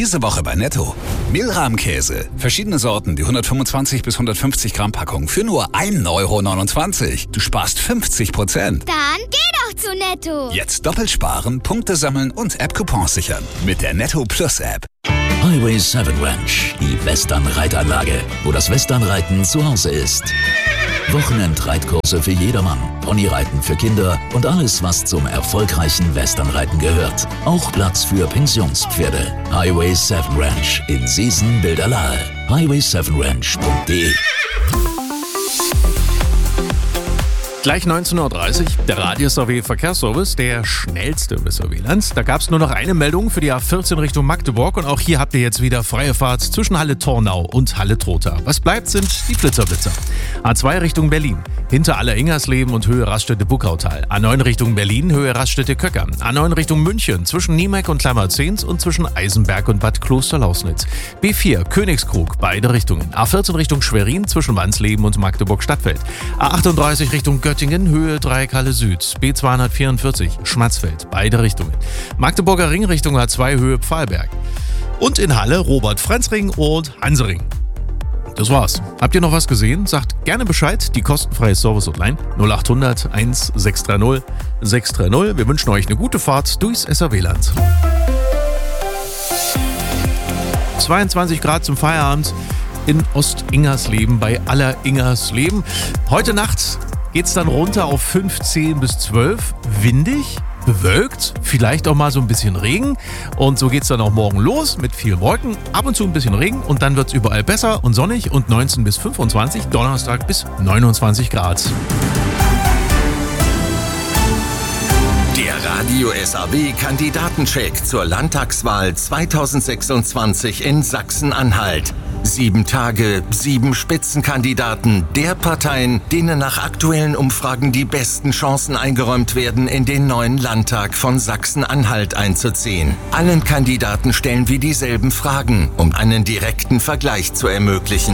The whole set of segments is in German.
Diese Woche bei Netto. Mehlrahmkäse. Verschiedene Sorten, die 125 bis 150 Gramm Packung für nur 1,29 €. Du sparst 50%. Dann geh doch zu Netto. Jetzt doppelt sparen, Punkte sammeln und App-Coupons sichern. Mit der Netto Plus App. Highway 7 Ranch, die Western-Reitanlage, wo das Westernreiten zu Hause ist. Wochenendreitkurse für jedermann, Ponyreiten für Kinder und alles, was zum erfolgreichen Westernreiten gehört. Auch Platz für Pensionspferde. Highway 7 Ranch in Seesen-Bilderlahe. highway7ranch.de. Gleich 19:30 Uhr, der Radio-SRW-Verkehrsservice, der schnellste im SRW-Land. Da gab es nur noch eine Meldung für die A14 Richtung Magdeburg und auch hier habt ihr jetzt wieder freie Fahrt zwischen Halle-Tornau und Halle-Trotha. Was bleibt, sind die Blitzer. A2 Richtung Berlin, hinter Aller-Ingersleben und Höhe Raststätte Buckautal. A9 Richtung Berlin, Höhe Raststätte Köcker. A9 Richtung München, zwischen Niemeck und Klammerzehns und zwischen Eisenberg und Bad Klosterlausnitz. B4 Königskrug, beide Richtungen. A14 Richtung Schwerin, zwischen Wansleben und Magdeburg-Stadtfeld. A38 Richtung Göttingen, Höhe Dreieck-Halle Süd. B244 Schmatzfeld, beide Richtungen. Magdeburger Ring Richtung A2, Höhe Pfahlberg. Und in Halle Robert-Franz-Ring und Hansering. Das war's. Habt ihr noch was gesehen? Sagt gerne Bescheid. Die kostenfreie Service-Hotline 0800 1630 630. Wir wünschen euch eine gute Fahrt durchs SRW-Land. 22 Grad zum Feierabend in Ost-Ingersleben bei Aller-Ingersleben. Heute Nacht geht's dann runter auf 15 bis 12. Windig, bewölkt, vielleicht auch mal so ein bisschen Regen. Und so geht's dann auch morgen los mit viel Wolken, ab und zu ein bisschen Regen und dann wird's überall besser und sonnig und 19 bis 25, Donnerstag bis 29 Grad. Der Radio SAW Kandidatencheck zur Landtagswahl 2026 in Sachsen-Anhalt. 7 Tage, 7 Spitzenkandidaten der Parteien, denen nach aktuellen Umfragen die besten Chancen eingeräumt werden, in den neuen Landtag von Sachsen-Anhalt einzuziehen. Allen Kandidaten stellen wir dieselben Fragen, um einen direkten Vergleich zu ermöglichen.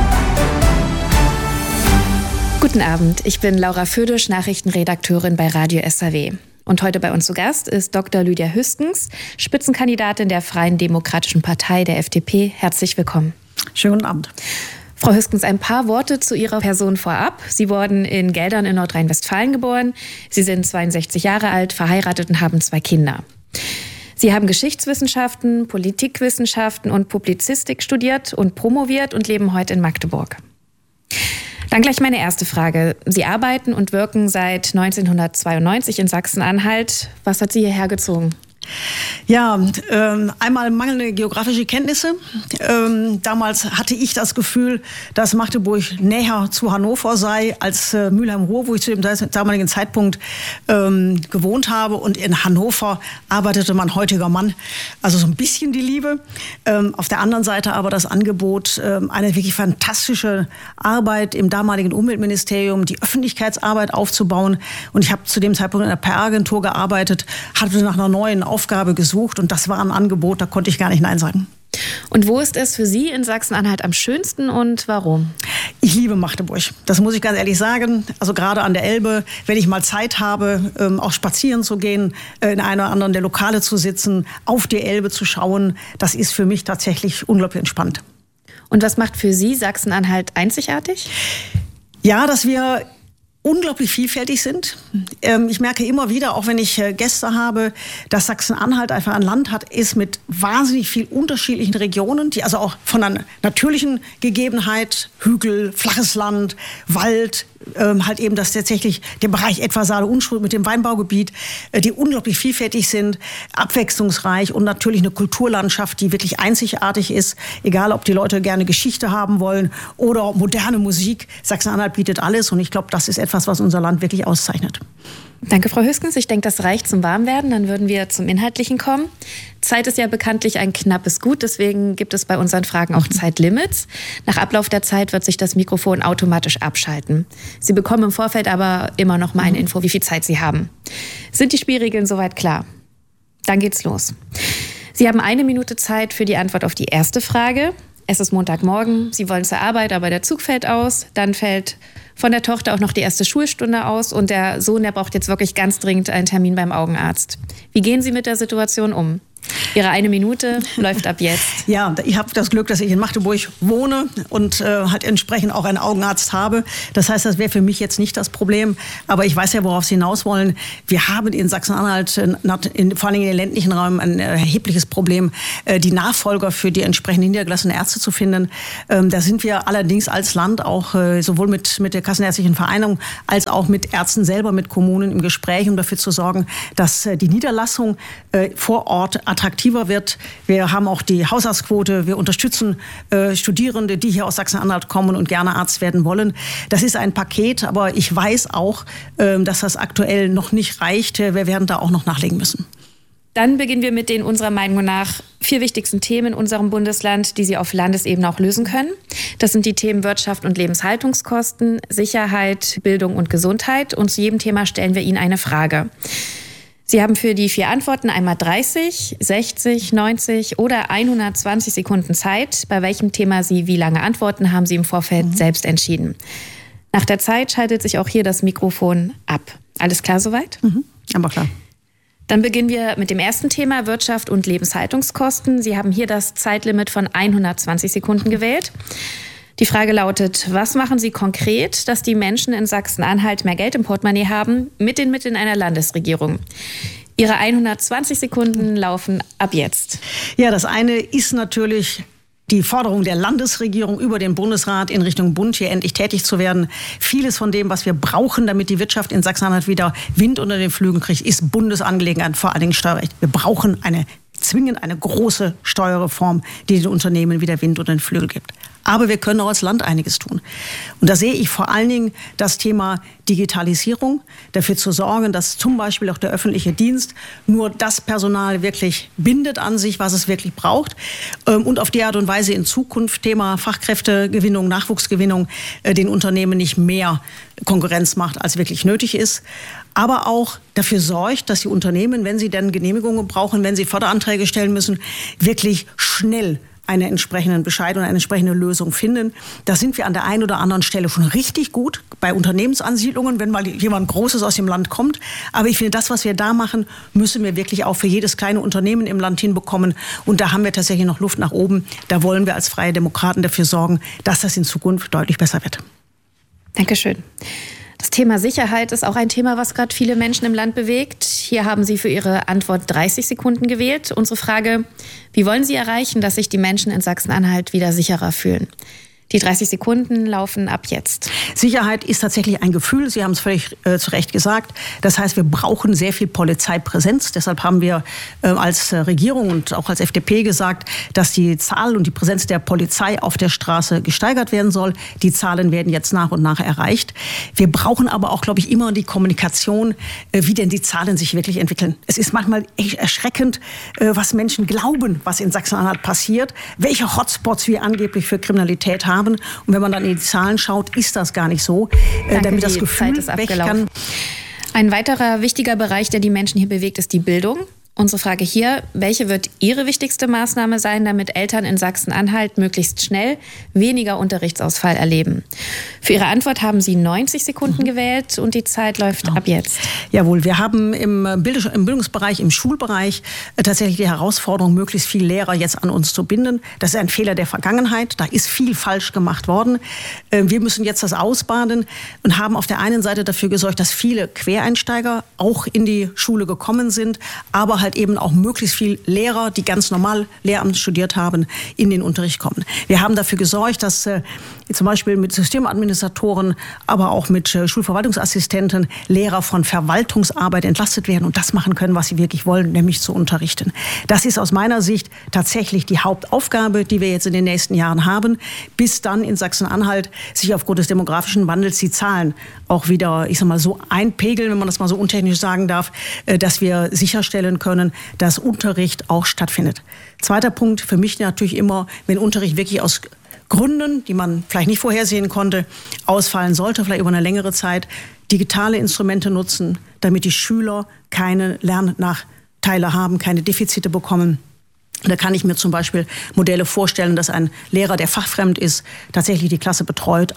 Guten Abend, ich bin Laura Födisch, Nachrichtenredakteurin bei Radio SAW. Und heute bei uns zu Gast ist Dr. Lydia Hüskens, Spitzenkandidatin der Freien Demokratischen Partei, der FDP. Herzlich willkommen. Schönen guten Abend. Frau Hüskens, ein paar Worte zu Ihrer Person vorab. Sie wurden in Geldern in Nordrhein-Westfalen geboren. Sie sind 62 Jahre alt, verheiratet und haben 2 Kinder. Sie haben Geschichtswissenschaften, Politikwissenschaften und Publizistik studiert und promoviert und leben heute in Magdeburg. Dann gleich meine erste Frage. Sie arbeiten und wirken seit 1992 in Sachsen-Anhalt. Was hat Sie hierher gezogen? Ja, einmal mangelnde geografische Kenntnisse. Damals hatte ich das Gefühl, dass Magdeburg näher zu Hannover sei als Mülheim-Ruhr, wo ich zu dem damaligen Zeitpunkt gewohnt habe. Und in Hannover arbeitete mein heutiger Mann. Also so ein bisschen die Liebe. Auf der anderen Seite aber das Angebot, eine wirklich fantastische Arbeit im damaligen Umweltministerium, die Öffentlichkeitsarbeit aufzubauen. Und ich habe zu dem Zeitpunkt in einer PR-Agentur gearbeitet, hatte nach einer neuen Aufgabe gesucht und das war ein Angebot, da konnte ich gar nicht Nein sagen. Und wo ist es für Sie in Sachsen-Anhalt am schönsten und warum? Ich liebe Magdeburg, das muss ich ganz ehrlich sagen. Also gerade an der Elbe, wenn ich mal Zeit habe, auch spazieren zu gehen, in einer oder anderen der Lokale zu sitzen, auf die Elbe zu schauen, das ist für mich tatsächlich unglaublich entspannt. Und was macht für Sie Sachsen-Anhalt einzigartig? Ja, dass wir unglaublich vielfältig sind. Ich merke immer wieder, auch wenn ich Gäste habe, dass Sachsen-Anhalt einfach ein Land ist mit wahnsinnig viel unterschiedlichen Regionen, die also auch von einer natürlichen Gegebenheit, Hügel, flaches Land, Wald, halt eben das tatsächlich der Bereich etwa Saale-Unstrut mit dem Weinbaugebiet, die unglaublich vielfältig sind, abwechslungsreich und natürlich eine Kulturlandschaft, die wirklich einzigartig ist, egal ob die Leute gerne Geschichte haben wollen oder moderne Musik. Sachsen-Anhalt bietet alles und ich glaube, das ist etwas, was unser Land wirklich auszeichnet. Danke, Frau Hüskens. Ich denke, das reicht zum Warmwerden. Dann würden wir zum Inhaltlichen kommen. Zeit ist ja bekanntlich ein knappes Gut. Deswegen gibt es bei unseren Fragen auch Zeitlimits. Nach Ablauf der Zeit wird sich das Mikrofon automatisch abschalten. Sie bekommen im Vorfeld aber immer noch mal eine Info, wie viel Zeit Sie haben. Sind die Spielregeln soweit klar? Dann geht's los. Sie haben 1 Minute Zeit für die Antwort auf die erste Frage. Es ist Montagmorgen. Sie wollen zur Arbeit, aber der Zug fällt aus. Dann fällt von der Tochter auch noch die erste Schulstunde aus und der Sohn, der braucht jetzt wirklich ganz dringend einen Termin beim Augenarzt. Wie gehen Sie mit der Situation um? Ihre 1 Minute läuft ab jetzt. Ja, ich habe das Glück, dass ich in Magdeburg wohne und halt entsprechend auch einen Augenarzt habe. Das heißt, das wäre für mich jetzt nicht das Problem. Aber ich weiß ja, worauf Sie hinaus wollen. Wir haben in Sachsen-Anhalt, vor allem in den ländlichen Räumen, ein erhebliches Problem, die Nachfolger für die entsprechenden niedergelassenen Ärzte zu finden. Da sind wir allerdings als Land auch sowohl mit der Kassenärztlichen Vereinigung als auch mit Ärzten selber, mit Kommunen im Gespräch, um dafür zu sorgen, dass die Niederlassung vor Ort attraktiver wird. Wir haben auch die Hausarztquote. Wir unterstützen Studierende, die hier aus Sachsen-Anhalt kommen und gerne Arzt werden wollen. Das ist ein Paket, aber ich weiß auch, dass das aktuell noch nicht reicht. Wir werden da auch noch nachlegen müssen. Dann beginnen wir mit den unserer Meinung nach 4 wichtigsten Themen in unserem Bundesland, die Sie auf Landesebene auch lösen können. Das sind die Themen Wirtschaft und Lebenshaltungskosten, Sicherheit, Bildung und Gesundheit. Und zu jedem Thema stellen wir Ihnen eine Frage. Sie haben für die 4 Antworten einmal 30, 60, 90 oder 120 Sekunden Zeit. Bei welchem Thema Sie wie lange antworten, haben Sie im Vorfeld selbst entschieden. Nach der Zeit schaltet sich auch hier das Mikrofon ab. Alles klar soweit? Aber klar. Dann beginnen wir mit dem ersten Thema, Wirtschaft und Lebenshaltungskosten. Sie haben hier das Zeitlimit von 120 Sekunden gewählt. Die Frage lautet, was machen Sie konkret, dass die Menschen in Sachsen-Anhalt mehr Geld im Portemonnaie haben mit den Mitteln einer Landesregierung? Ihre 120 Sekunden laufen ab jetzt. Ja, das eine ist natürlich die Forderung der Landesregierung über den Bundesrat in Richtung Bund, hier endlich tätig zu werden. Vieles von dem, was wir brauchen, damit die Wirtschaft in Sachsen-Anhalt wieder Wind unter den Flügeln kriegt, ist Bundesangelegenheit, vor allen Dingen Steuerrecht. Wir brauchen zwingend eine große Steuerreform, die den Unternehmen wieder Wind unter den Flügeln gibt. Aber wir können auch als Land einiges tun. Und da sehe ich vor allen Dingen das Thema Digitalisierung, dafür zu sorgen, dass zum Beispiel auch der öffentliche Dienst nur das Personal wirklich bindet an sich, was es wirklich braucht. Und auf die Art und Weise in Zukunft Thema Fachkräftegewinnung, Nachwuchsgewinnung den Unternehmen nicht mehr Konkurrenz macht, als wirklich nötig ist. Aber auch dafür sorgt, dass die Unternehmen, wenn sie dann Genehmigungen brauchen, wenn sie Förderanträge stellen müssen, wirklich schnell einen entsprechenden Bescheid und eine entsprechende Lösung finden. Da sind wir an der einen oder anderen Stelle schon richtig gut bei Unternehmensansiedlungen, wenn mal jemand Großes aus dem Land kommt. Aber ich finde, das, was wir da machen, müssen wir wirklich auch für jedes kleine Unternehmen im Land hinbekommen. Und da haben wir tatsächlich noch Luft nach oben. Da wollen wir als Freie Demokraten dafür sorgen, dass das in Zukunft deutlich besser wird. Dankeschön. Das Thema Sicherheit ist auch ein Thema, was gerade viele Menschen im Land bewegt. Hier haben Sie für Ihre Antwort 30 Sekunden gewählt. Unsere Frage, wie wollen Sie erreichen, dass sich die Menschen in Sachsen-Anhalt wieder sicherer fühlen? Die 30 Sekunden laufen ab jetzt. Sicherheit ist tatsächlich ein Gefühl. Sie haben es völlig zu Recht gesagt. Das heißt, wir brauchen sehr viel Polizeipräsenz. Deshalb haben wir als Regierung und auch als FDP gesagt, dass die Zahl und die Präsenz der Polizei auf der Straße gesteigert werden soll. Die Zahlen werden jetzt nach und nach erreicht. Wir brauchen aber auch, glaube ich, immer die Kommunikation, wie denn die Zahlen sich wirklich entwickeln. Es ist manchmal echt erschreckend, was Menschen glauben, was in Sachsen-Anhalt passiert, welche Hotspots wir angeblich für Kriminalität haben. Und wenn man dann in die Zahlen schaut, ist das gar nicht so. Danke, damit das Gefühl Zeit ist abgelaufen. Ein weiterer wichtiger Bereich, der die Menschen hier bewegt, ist die Bildung. Unsere Frage hier, welche wird Ihre wichtigste Maßnahme sein, damit Eltern in Sachsen-Anhalt möglichst schnell weniger Unterrichtsausfall erleben? Für Ihre Antwort haben Sie 90 Sekunden gewählt und die Zeit läuft ab jetzt. Jawohl, wir haben im Bildungsbereich, im Schulbereich tatsächlich die Herausforderung, möglichst viele Lehrer jetzt an uns zu binden. Das ist ein Fehler der Vergangenheit, da ist viel falsch gemacht worden. Wir müssen jetzt das ausbaden und haben auf der einen Seite dafür gesorgt, dass viele Quereinsteiger auch in die Schule gekommen sind, aber halt eben auch möglichst viel Lehrer, die ganz normal Lehramt studiert haben, in den Unterricht kommen. Wir haben dafür gesorgt, dass zum Beispiel mit Systemadministratoren, aber auch mit Schulverwaltungsassistenten Lehrer von Verwaltungsarbeit entlastet werden und das machen können, was sie wirklich wollen, nämlich zu unterrichten. Das ist aus meiner Sicht tatsächlich die Hauptaufgabe, die wir jetzt in den nächsten Jahren haben, bis dann in Sachsen-Anhalt sich aufgrund des demografischen Wandels die Zahlen auch wieder, ich sag mal, so einpegeln, wenn man das mal so untechnisch sagen darf, dass wir sicherstellen können, dass Unterricht auch stattfindet. Zweiter Punkt für mich natürlich immer, wenn Unterricht wirklich aus Gründen, die man vielleicht nicht vorhersehen konnte, ausfallen sollte, vielleicht über eine längere Zeit, digitale Instrumente nutzen, damit die Schüler keine Lernnachteile haben, keine Defizite bekommen. Da kann ich mir zum Beispiel Modelle vorstellen, dass ein Lehrer, der fachfremd ist, tatsächlich die Klasse betreut, aber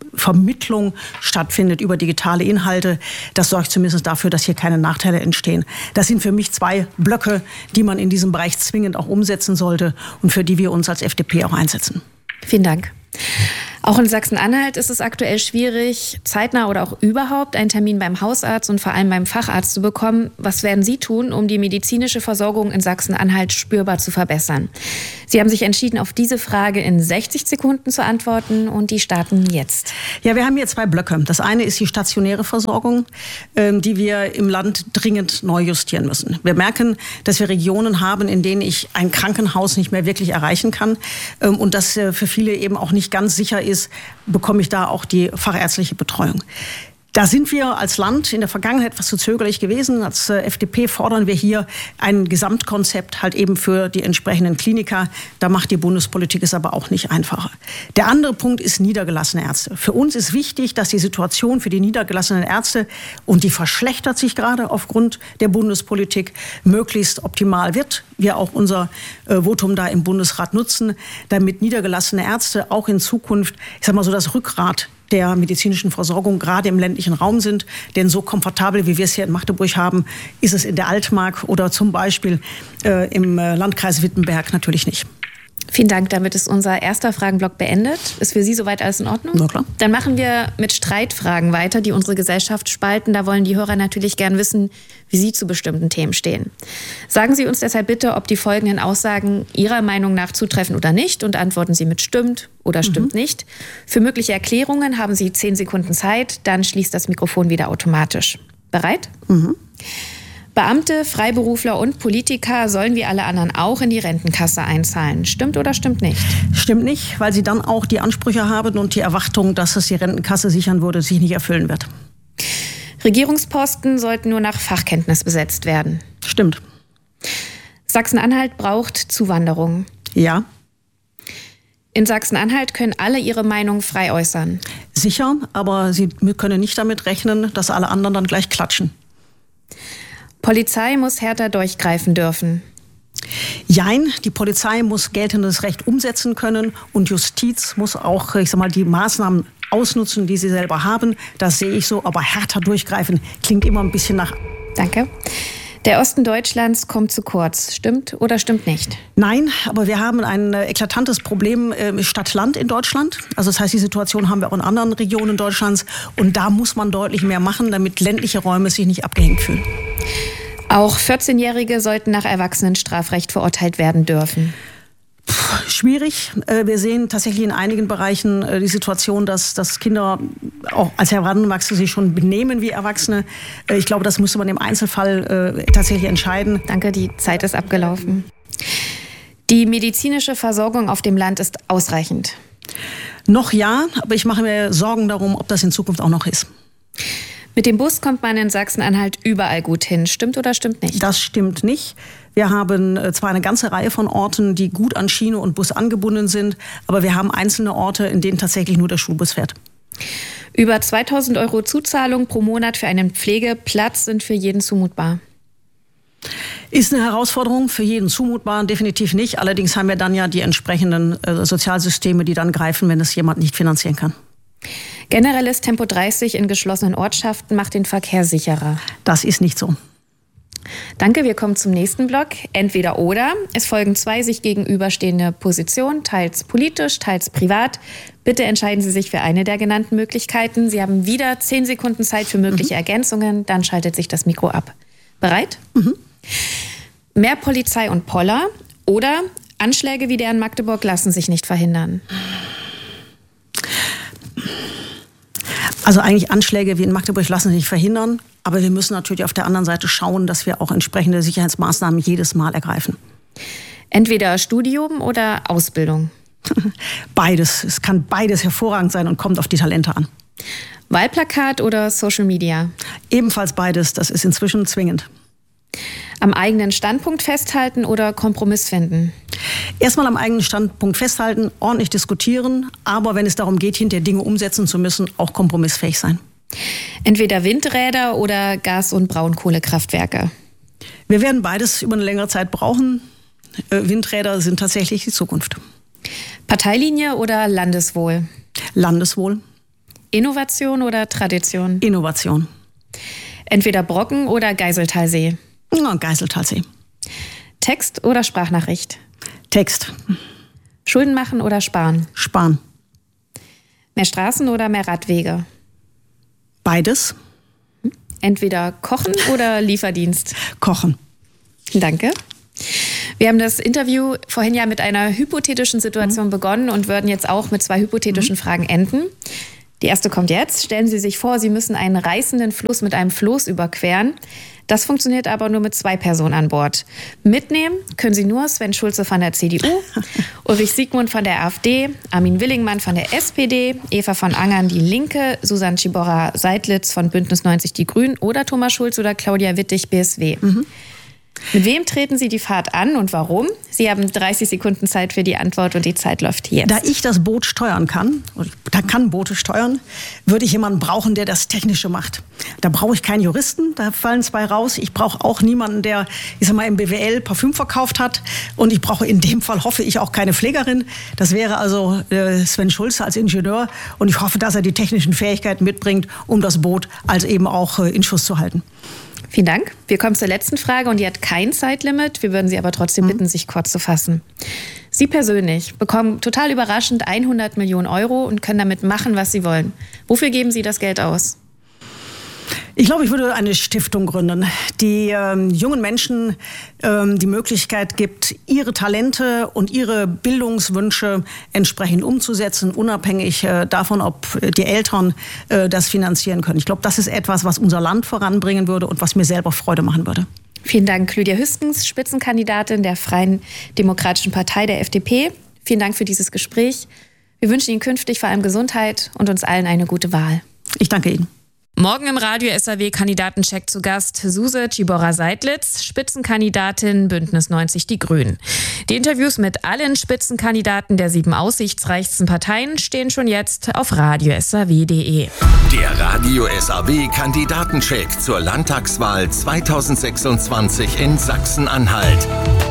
Vermittlung stattfindet über digitale Inhalte. Das sorgt zumindest dafür, dass hier keine Nachteile entstehen. Das sind für mich 2 Blöcke, die man in diesem Bereich zwingend auch umsetzen sollte und für die wir uns als FDP auch einsetzen. Vielen Dank. Auch in Sachsen-Anhalt ist es aktuell schwierig, zeitnah oder auch überhaupt einen Termin beim Hausarzt und vor allem beim Facharzt zu bekommen. Was werden Sie tun, um die medizinische Versorgung in Sachsen-Anhalt spürbar zu verbessern? Sie haben sich entschieden, auf diese Frage in 60 Sekunden zu antworten und die starten jetzt. Ja, wir haben hier 2 Blöcke. Das eine ist die stationäre Versorgung, die wir im Land dringend neu justieren müssen. Wir merken, dass wir Regionen haben, in denen ich ein Krankenhaus nicht mehr wirklich erreichen kann und dass für viele eben auch nicht ganz sicher ist, bekomme ich da auch die fachärztliche Betreuung. Da sind wir als Land in der Vergangenheit etwas zu zögerlich gewesen. Als FDP fordern wir hier ein Gesamtkonzept halt eben für die entsprechenden Kliniker. Da macht die Bundespolitik es aber auch nicht einfacher. Der andere Punkt ist niedergelassene Ärzte. Für uns ist wichtig, dass die Situation für die niedergelassenen Ärzte, und die verschlechtert sich gerade aufgrund der Bundespolitik, möglichst optimal wird. Wir auch unser Votum da im Bundesrat nutzen, damit niedergelassene Ärzte auch in Zukunft, ich sag mal so, das Rückgrat der medizinischen Versorgung gerade im ländlichen Raum sind. Denn so komfortabel, wie wir es hier in Magdeburg haben, ist es in der Altmark oder zum Beispiel im Landkreis Wittenberg natürlich nicht. Vielen Dank. Damit ist unser erster Fragenblock beendet. Ist für Sie soweit alles in Ordnung? Na klar. Dann machen wir mit Streitfragen weiter, die unsere Gesellschaft spalten. Da wollen die Hörer natürlich gern wissen, wie Sie zu bestimmten Themen stehen. Sagen Sie uns deshalb bitte, ob die folgenden Aussagen Ihrer Meinung nach zutreffen oder nicht, und antworten Sie mit stimmt oder stimmt nicht. Für mögliche Erklärungen haben Sie 10 Sekunden Zeit, dann schließt das Mikrofon wieder automatisch. Bereit? Beamte, Freiberufler und Politiker sollen wie alle anderen auch in die Rentenkasse einzahlen. Stimmt oder stimmt nicht? Stimmt nicht, weil sie dann auch die Ansprüche haben und die Erwartung, dass es die Rentenkasse sichern würde, sich nicht erfüllen wird. Regierungsposten sollten nur nach Fachkenntnis besetzt werden. Stimmt. Sachsen-Anhalt braucht Zuwanderung. Ja. In Sachsen-Anhalt können alle ihre Meinung frei äußern. Sicher, aber Sie können nicht damit rechnen, dass alle anderen dann gleich klatschen. Polizei muss härter durchgreifen dürfen. Jein, die Polizei muss geltendes Recht umsetzen können und Justiz muss auch, ich sag mal, die Maßnahmen ausnutzen, die sie selber haben. Das sehe ich so, aber härter durchgreifen klingt immer ein bisschen nach... Danke. Der Osten Deutschlands kommt zu kurz. Stimmt oder stimmt nicht? Nein, aber wir haben ein eklatantes Problem Stadt-Land in Deutschland. Also das heißt, die Situation haben wir auch in anderen Regionen Deutschlands. Und da muss man deutlich mehr machen, damit ländliche Räume sich nicht abgehängt fühlen. Auch 14-Jährige sollten nach Erwachsenenstrafrecht verurteilt werden dürfen. Schwierig. Wir sehen tatsächlich in einigen Bereichen die Situation, dass Kinder auch als Heranwachsende sich schon benehmen wie Erwachsene. Ich glaube, das müsste man im Einzelfall tatsächlich entscheiden. Danke, die Zeit ist abgelaufen. Die medizinische Versorgung auf dem Land ist ausreichend. Noch ja, aber ich mache mir Sorgen darum, ob das in Zukunft auch noch ist. Mit dem Bus kommt man in Sachsen-Anhalt überall gut hin. Stimmt oder stimmt nicht? Das stimmt nicht. Wir haben zwar eine ganze Reihe von Orten, die gut an Schiene und Bus angebunden sind, aber wir haben einzelne Orte, in denen tatsächlich nur der Schulbus fährt. Über 2.000 € Zuzahlung pro Monat für einen Pflegeplatz sind für jeden zumutbar. Ist eine Herausforderung, für jeden zumutbar, definitiv nicht. Allerdings haben wir dann ja die entsprechenden Sozialsysteme, die dann greifen, wenn es jemand nicht finanzieren kann. Generelles Tempo 30 in geschlossenen Ortschaften macht den Verkehr sicherer. Das ist nicht so. Danke, wir kommen zum nächsten Block. Entweder oder. Es folgen 2 sich gegenüberstehende Positionen, teils politisch, teils privat. Bitte entscheiden Sie sich für eine der genannten Möglichkeiten. Sie haben wieder 10 Sekunden Zeit für mögliche Ergänzungen. Dann schaltet sich das Mikro ab. Bereit? Mehr Polizei und Poller oder Anschläge wie der in Magdeburg lassen sich nicht verhindern. Also eigentlich Anschläge wie in Magdeburg lassen sich nicht verhindern. Aber wir müssen natürlich auf der anderen Seite schauen, dass wir auch entsprechende Sicherheitsmaßnahmen jedes Mal ergreifen. Entweder Studium oder Ausbildung. Beides. Es kann beides hervorragend sein und kommt auf die Talente an. Wahlplakat oder Social Media? Ebenfalls beides. Das ist inzwischen zwingend. Am eigenen Standpunkt festhalten oder Kompromiss finden? Erstmal am eigenen Standpunkt festhalten, ordentlich diskutieren, aber wenn es darum geht, hinterher Dinge umsetzen zu müssen, auch kompromissfähig sein. Entweder Windräder oder Gas- und Braunkohlekraftwerke? Wir werden beides über eine längere Zeit brauchen. Windräder sind tatsächlich die Zukunft. Parteilinie oder Landeswohl? Landeswohl. Innovation oder Tradition? Innovation. Entweder Brocken oder Geiseltalsee? Ja, Geiseltalsee. Text oder Sprachnachricht? Text. Schulden machen oder sparen? Sparen. Mehr Straßen oder mehr Radwege? Beides. Entweder kochen oder Lieferdienst? Kochen. Danke. Wir haben das Interview vorhin ja mit einer hypothetischen Situation begonnen und würden jetzt auch mit 2 hypothetischen Fragen enden. Die erste kommt jetzt. Stellen Sie sich vor, Sie müssen einen reißenden Fluss mit einem Floß überqueren. Das funktioniert aber nur mit 2 Personen an Bord. Mitnehmen können Sie nur Sven Schulze von der CDU, Ulrich Siegmund von der AfD, Armin Willingmann von der SPD, Eva von Angern, die Linke, Susanne Ciborra-Seidlitz von Bündnis 90 Die Grünen oder Thomas Schulz oder Claudia Wittig, BSW. Mit wem treten Sie die Fahrt an und warum? Sie haben 30 Sekunden Zeit für die Antwort und die Zeit läuft jetzt. Da ich das Boot steuern kann, da kann Boote steuern, würde ich jemanden brauchen, der das Technische macht. Da brauche ich keinen Juristen, da fallen 2 raus. Ich brauche auch niemanden, der, ich sag mal, im BWL Parfüm verkauft hat. Und ich brauche in dem Fall, hoffe ich, auch keine Pflegerin. Das wäre also Sven Schulze als Ingenieur. Und ich hoffe, dass er die technischen Fähigkeiten mitbringt, um das Boot als eben auch in Schuss zu halten. Vielen Dank. Wir kommen zur letzten Frage und die hat kein Zeitlimit. Wir würden Sie aber trotzdem bitten, sich kurz zu fassen. Sie persönlich bekommen total überraschend 100 Millionen Euro und können damit machen, was Sie wollen. Wofür geben Sie das Geld aus? Ich glaube, ich würde eine Stiftung gründen, die jungen Menschen die Möglichkeit gibt, ihre Talente und ihre Bildungswünsche entsprechend umzusetzen, unabhängig davon, ob die Eltern das finanzieren können. Ich glaube, das ist etwas, was unser Land voranbringen würde und was mir selber Freude machen würde. Vielen Dank, Lydia Hüskens, Spitzenkandidatin der Freien Demokratischen Partei, der FDP. Vielen Dank für dieses Gespräch. Wir wünschen Ihnen künftig vor allem Gesundheit und uns allen eine gute Wahl. Ich danke Ihnen. Morgen im Radio SAW-Kandidatencheck zu Gast Suse Ciborra-Seidlitz, Spitzenkandidatin Bündnis 90 Die Grünen. Die Interviews mit allen Spitzenkandidaten der 7 aussichtsreichsten Parteien stehen schon jetzt auf radiosaw.de. Der Radio SAW-Kandidatencheck zur Landtagswahl 2026 in Sachsen-Anhalt.